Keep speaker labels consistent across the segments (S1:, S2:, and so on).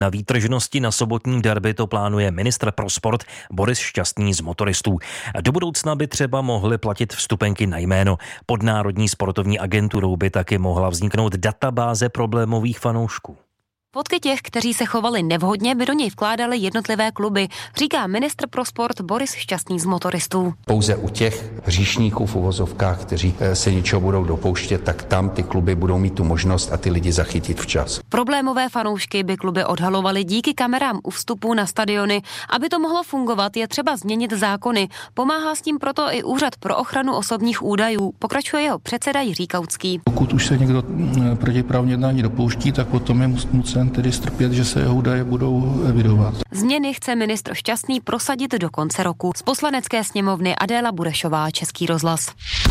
S1: Na výtržnosti na sobotním derby to plánuje ministr pro sport Boris Šťastný z Motoristů. Do budoucna by třeba mohly platit vstupenky na jméno. Pod Národní sportovní agenturou by taky mohla vzniknout databáze problémových fanoušků.
S2: Fotky těch, kteří se chovali nevhodně, by do něj vkládaly jednotlivé kluby, říká ministr pro sport Boris Šťastný z Motoristů.
S3: Pouze u těch hříšníků v uvozovkách, kteří se něčeho budou dopouštět, tak tam ty kluby budou mít tu možnost a ty lidi zachytit včas.
S2: Problémové fanoušky by kluby odhalovaly díky kamerám u vstupu na stadiony. Aby to mohlo fungovat, je třeba změnit zákony. Pomáhá s tím proto i Úřad pro ochranu osobních údajů, pokračuje jeho předseda Jiří Kautský.
S4: Pokud už se někdo protiprávně jednání dopouští, tak potom je nucen tedy strpět, že se jeho údaje budou evidovat.
S2: Změny chce ministr Šťastný prosadit do konce roku. Z Poslanecké sněmovny Adéla Burešová, Český rozhlas.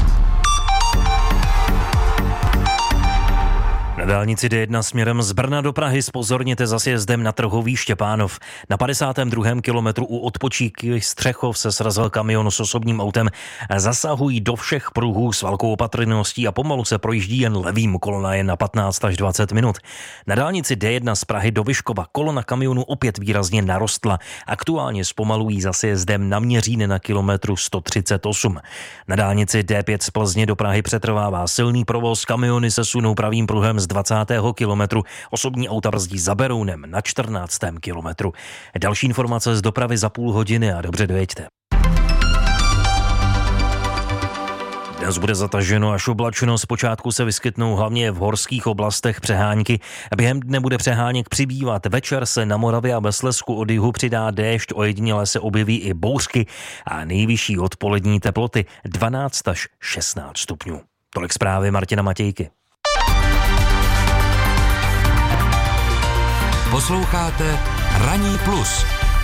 S1: Na dálnici D1 směrem z Brna do Prahy zpozorněte za sjezdem na Trhový Štěpánov. Na 52. kilometru u odpočíky Střechov se srazil kamion s osobním autem. Zasahují do všech pruhů s velkou opatrností a pomalu se projíždí jen levým, kolona je na 15 až 20 minut. Na dálnici D1 z Prahy do Vyškova kolona kamionu opět výrazně narostla. Aktuálně zpomalují za sjezdem na Měřín na kilometru 138. Na dálnici D5 z Plzně do Prahy přetrvává silný provoz, kamiony se sunou pravým pruhem z 20. kilometru, osobní auta brzdí za Berounem na 14. kilometru. Další informace z dopravy za půl hodiny a dobře dojeďte. Dnes bude zataženo až oblačno, zpočátku se vyskytnou hlavně v horských oblastech přehánky. Během dne bude přeháněk přibývat, večer se na Moravě a ve Slezsku od jihu přidá déšť, ojediněle se objeví i bouřky a nejvyšší odpolední teploty 12 až 16 stupňů. Tolik zprávy Martina Matějky.
S5: Posloucháte Ranní plus.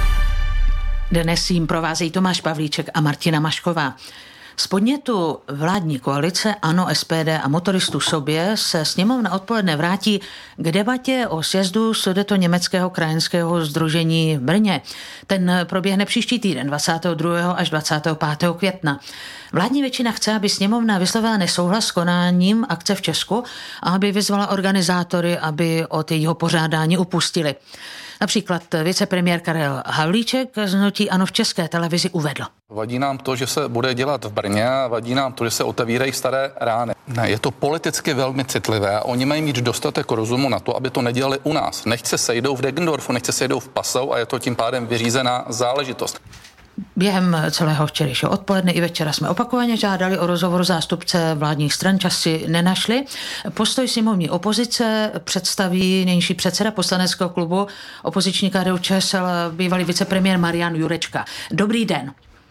S6: Dnes jim provázejí Tomáš Pavlíček a Martina Mašková. Z podnětu vládní koalice ANO, SPD a Motoristů sobě se sněmovna odpoledne vrátí k debatě o sjezdu Sudetoněmeckého krajanského sdružení v Brně. Ten proběhne příští týden 22. až 25. května. Vládní většina chce, aby sněmovna vyslovila nesouhlas s konáním akce v Česku a aby vyzvala organizátory, aby od jejího pořádání upustili. Například vicepremiér Karel Havlíček z hnutí ANO v České televizi uvedl.
S7: Vadí nám to, že se bude dělat v Brně a vadí nám to, že se otevírají staré rány. Ne, je to politicky velmi citlivé a oni mají mít dostatek rozumu na to, aby to nedělali u nás. Nechť se sejdou v Deggendorfu, nechť se sejdou v Passau a je to tím pádem vyřízená záležitost.
S6: Během celého včerejšího odpoledne i večera jsme opakovaně žádali o rozhovor zástupce vládních stran, čas si nenašli. Postoj sněmovní opozice představí nynější předseda poslaneckého klubu opoziční KDU-ČSL, bývalý vicepremiér Marian Jurečka. Dobrý den.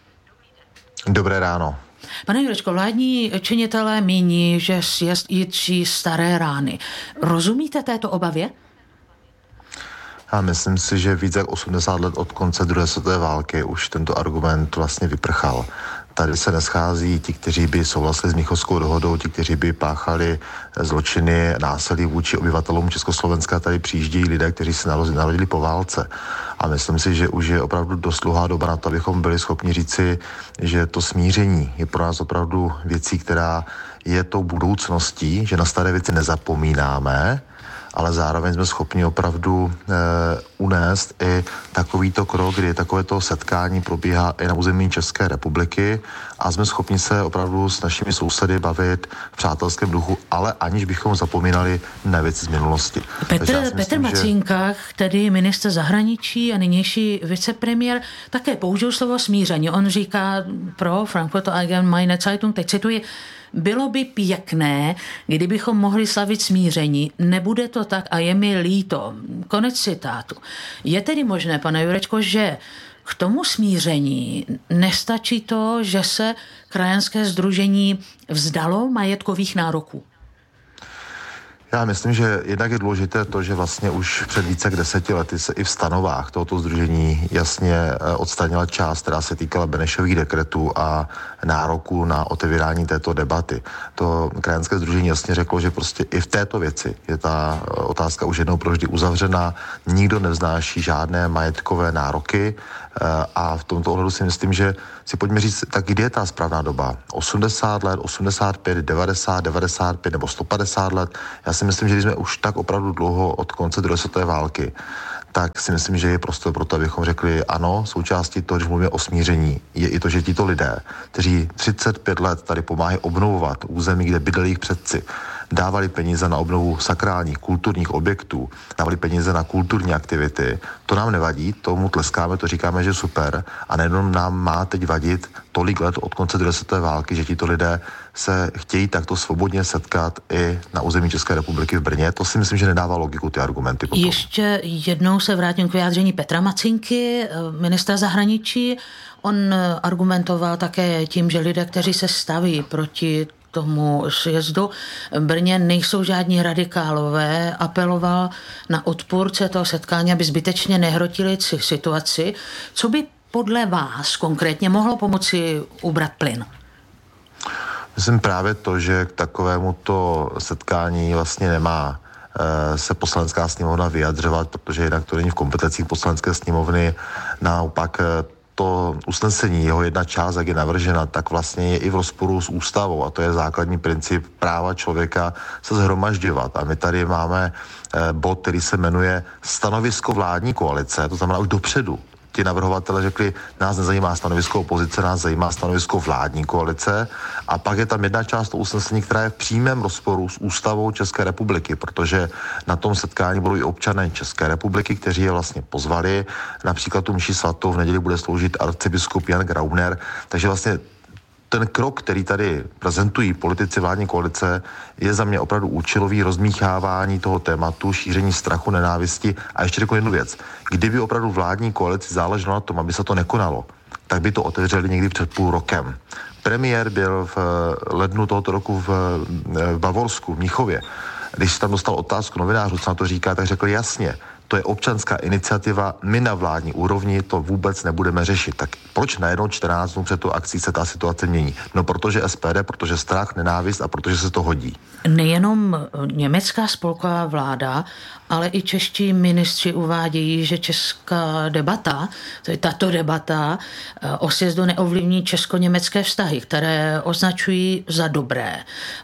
S8: Dobré ráno.
S6: Pane Jurečko, vládní činitelé míní, že sjezd jitří staré rány. Rozumíte této obavě?
S8: Já myslím si, že více jak 80 let od konce druhé světové války už tento argument vlastně vyprchal. Tady se neschází ti, kteří by souhlasili s Mnichovskou dohodou, ti, kteří by páchali zločiny, násilí vůči obyvatelům Československa. Tady přijíždějí lidé, kteří se narodili po válce. A myslím si, že už je opravdu dost dlouhá doba na to, abychom byli schopni říci, že to smíření je pro nás opravdu věcí, která je tou budoucností, že na staré věci nezapomínáme, ale zároveň jsme schopni opravdu unést i takovýto krok, kdy takovéto setkání probíhá i na území České republiky a jsme schopni se opravdu s našimi sousedy bavit v přátelském duchu, ale aniž bychom zapomínali na věci z minulosti.
S6: Petr Macínkách, tedy ministr zahraničí a nynější vicepremiér, také použil slovo smíření. On říká pro Frankfurter Allgemeine Zeitung, teď cituji, bylo by pěkné, kdybychom mohli slavit smíření. Nebude to tak a je mi líto. Konec citátu. Je tedy možné, pane Jurečko, že k tomu smíření nestačí to, že se krajanské sdružení vzdalo majetkových nároků?
S8: Já myslím, že jednak je důležité to, že vlastně už před více jak 10 lety se i v stanovách tohoto sdružení jasně odstranila část, která se týkala Benešových dekretů a nároku na otevírání této debaty. To krajanské sdružení jasně řeklo, že prostě i v této věci je ta otázka už jednou provždy uzavřená, nikdo nevznáší žádné majetkové nároky a v tomto ohledu si myslím, že si pojďme říct, tak kde je ta správná doba? 80 let, 85, 90, 95 nebo 150 let? Já si myslím, že když jsme už tak opravdu dlouho od konce druhé světové války, tak si myslím, že je prostor pro to, abychom řekli ano, součástí toho, když mluvíme o smíření, je i to, že tito lidé, kteří 35 let tady pomáhají obnovovat území, kde bydleli jejich předci, dávali peníze na obnovu sakrálních, kulturních objektů, dávali peníze na kulturní aktivity, to nám nevadí, tomu tleskáme, to říkáme, že super, a nejenom nám má teď vadit tolik let od konce druhé světové války, že tito lidé se chtějí takto svobodně setkat i na území České republiky v Brně. To si myslím, že nedává logiku ty argumenty potom.
S6: Ještě jednou se vrátím k vyjádření Petra Macinky, ministra zahraničí. On argumentoval také tím, že lidé, kteří se staví proti tomu sjezdu v Brně, nejsou žádní radikálové. Apeloval na odpůrce toho setkání, aby zbytečně nehrotili situaci. Co by podle vás konkrétně mohlo pomoci ubrat plyn?
S8: Myslím právě to, že k takovému to setkání vlastně nemá se Poslanecká sněmovna vyjadřovat, protože jinak to není v kompetencích Poslanecké sněmovny. Naopak to usnesení, jeho jedna část, jak je navržena, tak vlastně je i v rozporu s ústavou, a to je základní princip práva člověka se shromažďovat. A my tady máme bod, který se jmenuje stanovisko vládní koalice, to znamená už dopředu. Ti navrhovatele řekli, nás nezajímá stanovisko opozice, nás zajímá stanovisko vládní koalice, a pak je tam jedna část toho usnesení, která je v přímém rozporu s ústavou České republiky, protože na tom setkání budou i občané České republiky, kteří je vlastně pozvali. Například tu mši svatou v neděli bude sloužit arcibiskup Jan Graubner, takže vlastně ten krok, který tady prezentují politici vládní koalice, je za mě opravdu účelový rozmíchávání toho tématu, šíření strachu, nenávisti. A ještě řeknu jednu věc. Kdyby opravdu vládní koalici záleželo na tom, aby se to nekonalo, tak by to otevřeli někdy před půl rokem. Premiér byl v lednu tohoto roku v Bavorsku, v Mnichově. Když tam dostal otázku novinářů, co na to říká, tak řekl jasně, to je občanská iniciativa, my na vládní úrovni to vůbec nebudeme řešit. Tak proč najednou 14 dnů před tu akcí se ta situace mění? No protože SPD, protože strach, nenávist a protože se to hodí.
S6: Nejenom německá spolková vláda, ale i čeští ministři uvádějí, že česká debata, tato debata o sjezdu neovlivní česko-německé vztahy, které označují za dobré.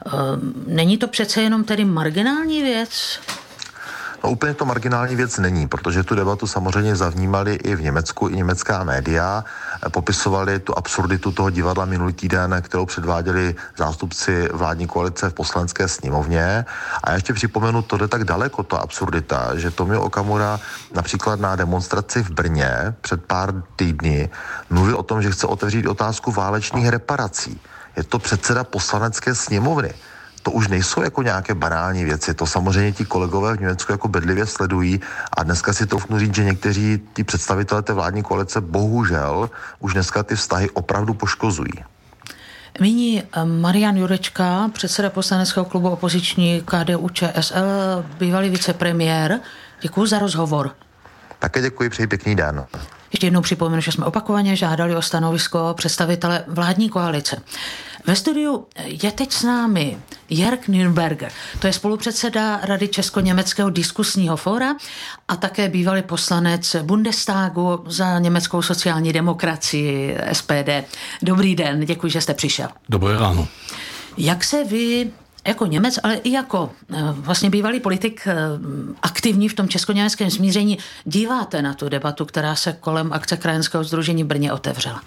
S6: Není to přece jenom tedy marginální věc?
S8: No úplně to marginální věc není, protože tu debatu samozřejmě zavnímali i v Německu, i německá média, popisovali tu absurditu toho divadla minulý týden, kterou předváděli zástupci vládní koalice v Poslanecké sněmovně. A já ještě připomenu, to jde tak daleko, ta absurdita, že Tomio Okamura například na demonstraci v Brně před pár týdny mluvil o tom, že chce otevřít otázku válečných reparací. Je to předseda Poslanecké sněmovny. To už nejsou jako nějaké banální věci, to samozřejmě ti kolegové v Německu jako bedlivě sledují, a dneska si troufnu říct, že někteří ti představitelé té vládní koalice bohužel už dneska ty vztahy opravdu poškozují.
S6: Nyní Marian Jurečka, předseda poslaneckého klubu opoziční KDU-ČSL, bývalý vicepremiér. Děkuji za rozhovor.
S8: Také děkuji, přeji pěkný den.
S6: Ještě jednou připomenu, že jsme opakovaně žádali o stanovisko představitele vládní koalice. Ve studiu je teď s námi Jörg Nürnberger, to je spolupředseda Rady Česko-německého diskusního fóra a také bývalý poslanec Bundestagu za německou sociální demokracii SPD. Dobrý den, děkuji, že jste přišel.
S9: Dobré ráno.
S6: Jak se vy jako Němec, ale i jako vlastně bývalý politik aktivní v tom česko-německém smíření díváte na tu debatu, která se kolem akce krajanského sdružení v Brně otevřela?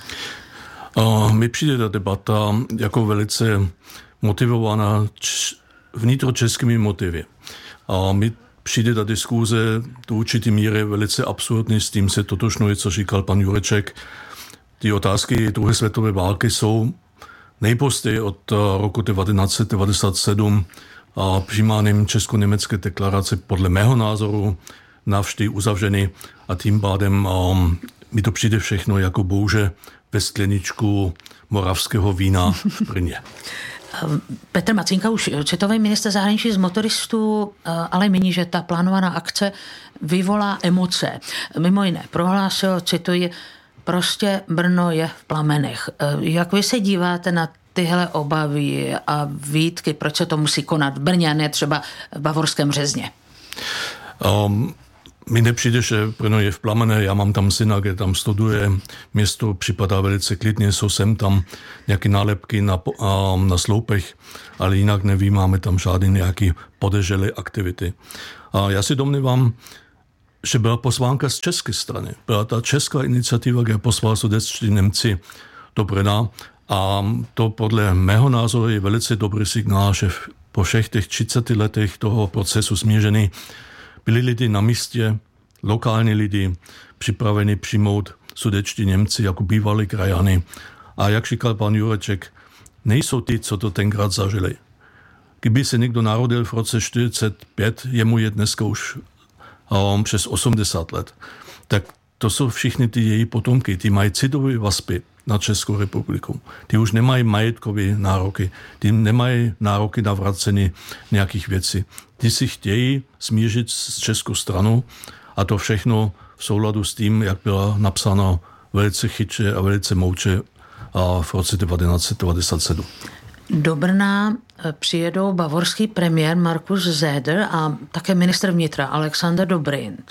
S9: Mi přijde ta debata jako velice motivovaná vnitročeskými motivy. A mi přijde ta diskuze do určitý míry velice absurdní, s tím se totožňuje, co říkal pan Jureček. Ty otázky druhé světové války jsou nejpozději od roku 1997 a přijímáním česko-německé deklarace podle mého názoru navždy uzavřeny, a tím pádem mi to přijde všechno jako bouře ve skleničku moravského vína v Brně.
S6: Petr Macinka, už citový ministr zahraničí z motoristů, ale míní, že ta plánovaná akce vyvolá emoce. Mimo jiné prohlásil, cituji, prostě Brno je v plamenech. Jak vy se díváte na tyhle obavy a výtky, proč se to musí konat v Brně a ne třeba v Bavorském Březně?
S9: Mi nepřijde, že Brno je v plamenech, já mám tam syna, kde tam studuje, město připadá velice klidně, jsou sem tam nějaké nálepky na sloupech, ale jinak nevím, máme tam žádné nějaké podezřelé aktivity. A já si domnívám, že byla pozvánka z české strany. Byla ta česká iniciativa, kde poslala sudetští Němci do Brna a to podle mého názoru je velice dobrý signál, že po všech těch 30 letech toho procesu smíření byli lidi na místě, lokální lidi, připraveni přijmout sudetští Němci jako bývalí krajany. A jak říkal pan Jureček, nejsou ty, co to tenkrát zažili. Kdyby se někdo narodil v roce 45, jemu je dneska už přes 80 let, tak to jsou všichni ty její potomky, ty mají citové vazby na Českou republiku. Ty už nemají majetkové nároky, ty nemají nároky na vracení nějakých věcí. Ty si chtějí smířit s českou stranou a to všechno v souladu s tím, jak byla napsána velice chytře a velice moudře v roce 1997.
S6: Do Brna přijedou bavorský premiér Markus Söder a také ministr vnitra Alexander Dobrindt.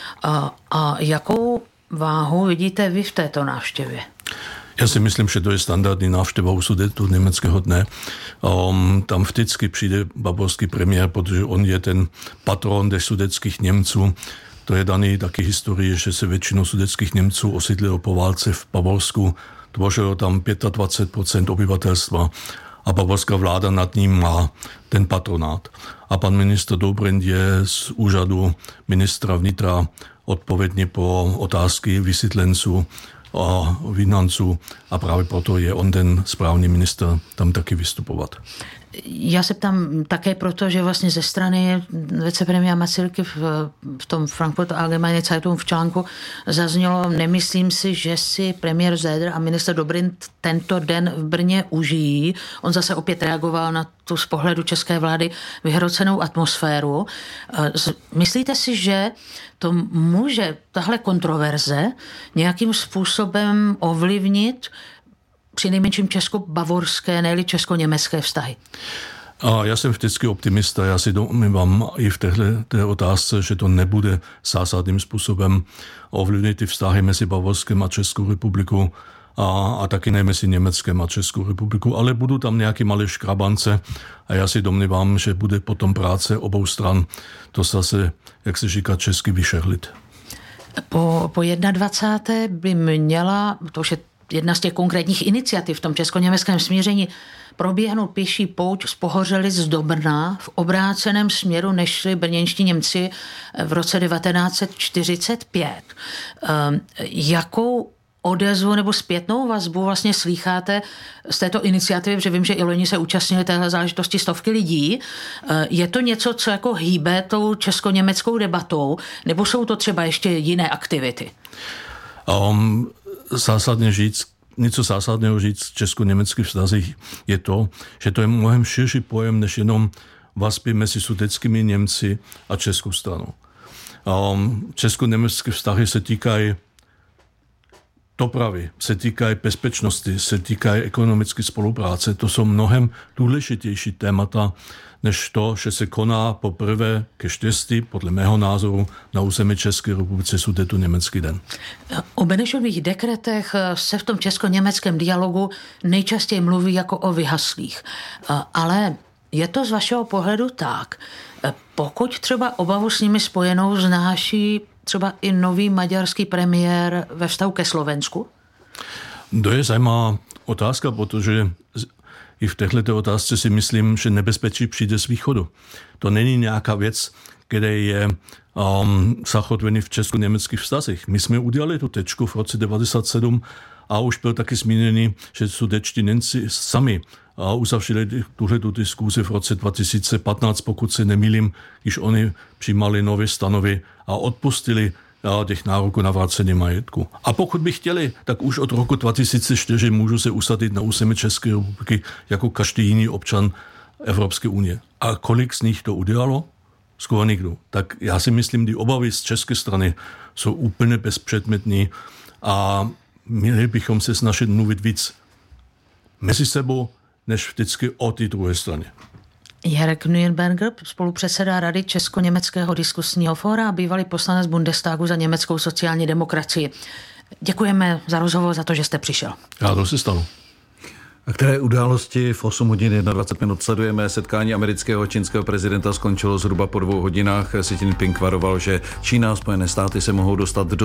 S6: A jakou váhu vidíte vy v této návštěvě?
S9: Já si myslím, že to je standardní návštěva u Sudetu německého dne. Tam vždycky přijde bavorský premiér, protože on je ten patron těch sudetských Němců. To je daný taky historii, že se většinou sudetských Němců osídlilo po válce v Bavorsku. Tvořilo tam 25% obyvatelstva a bavorská vláda nad ním má ten patronát. A pan ministr Dobrindt je z úřadu ministra vnitra odpovědný po otázky vysídlenců a vyhnanců a právě proto je on ten správný ministr tam taky vystupovat.
S6: Já se ptám také proto, že vlastně ze strany vicepremiéra Macylky v tom Frankfurter Allgemeine Zeitung v článku zaznělo, nemyslím si, že si premiér Söder a ministr Dobrindt tento den v Brně užijí. On zase opět reagoval na tu z pohledu české vlády vyhrocenou atmosféru. Myslíte si, že to může tahle kontroverze nějakým způsobem ovlivnit přinejmenším česko-bavorské, ne-li česko-německé vztahy?
S9: A já jsem vždycky optimista, já si domnívám i v této otázce, že to nebude zásadním způsobem ovlivnit ty vztahy mezi Bavorskem a Českou republikou a taky ne mezi Německem a Českou republikou, ale budou tam nějaké malé škrabance a já si domnívám, že bude potom práce obou stran to zase, jak se říká česky, vyšehlit.
S6: Po 21. by měla, to už je jedna z těch konkrétních iniciativ v tom česko-německém smíření, proběhnout pěší pouť z Pohořelic do Brna v obráceném směru, než šli brněnští Němci v roce 1945. Jakou odezvu nebo zpětnou vazbu vlastně slýcháte z této iniciativy, protože vím, že i loni se účastnili téhle záležitosti stovky lidí. Je to něco, co jako hýbe tou česko-německou debatou, nebo jsou to třeba ještě jiné aktivity?
S9: Něco zásadného říct v česko-německých vztazích je to, že to je mnohem širší pojem, než jenom vazby mezi sudetskými Němci a českou stranou. Česko-německé vztahy se týkají dopravy, se týkají bezpečnosti, se týkají ekonomické spolupráce. To jsou mnohem důležitější témata, než to, že se koná poprvé ke štěstí, podle mého názoru, na území České republiky Sudetu německý den.
S6: O Benešových dekretech se v tom česko-německém dialogu nejčastěji mluví jako o vyhaslých. Ale je to z vašeho pohledu tak, pokud třeba obavu s nimi spojenou znáší třeba i nový maďarský premiér ve vztahu ke Slovensku?
S9: To je zajímavá otázka, protože i v této otázce si myslím, že nebezpečí přijde z východu. To není nějaká věc, kde je zachotvený v česko-německých vztazích. My jsme udělali tu tečku v roce 1997 a už byl taky zmíněný, že sudetští Němci sami uzavřeli tuhletu diskuzi v roce 2015, pokud se nemýlím, když oni přijímali nové stanovy a odpustili těch nároků na vracení majetku. A pokud by chtěli, tak už od roku 2004 můžu se usadit na území České republiky jako každý jiný občan Evropské unie. A kolik z nich to udělalo? Skoro nikdo. Tak já si myslím, ty obavy z české strany jsou úplně bezpředmětný a měli bychom se snažit mluvit víc mezi sebou, než vždycky o té druhé straně.
S6: Jarek Nürnberger, spolupředseda Rady Česko-německého diskusního fóra a bývalý poslanec Bundestagu za německou sociální demokracii. Děkujeme za rozhovor, za to, že jste přišel.
S9: Já to se stalo.
S10: A které události v 8 hodin 21 minut sledujeme? Setkání amerického a čínského prezidenta skončilo zhruba po 2 hodinách. Xi Jinping varoval, že Čína a Spojené státy se mohou dostat do